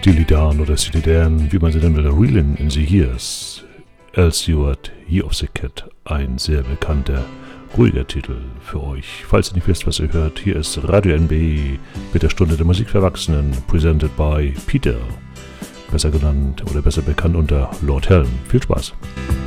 Steely Dan oder Steely Dan, wie man sie nennen will, Reelin' in the Years. Al Stewart, Year of the Cat, ein sehr bekannter, ruhiger Titel für euch. Falls ihr nicht wisst, was ihr hört, hier ist Radio NB mit der Stunde der Musik für Erwachsenen, presented by Peter, besser genannt oder besser bekannt unter Lord Helm. Viel Spaß!